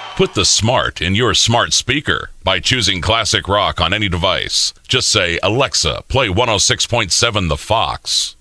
Put the smart in your smart speaker by choosing classic rock on any device. Just say, Alexa, play 106.7 The Fox.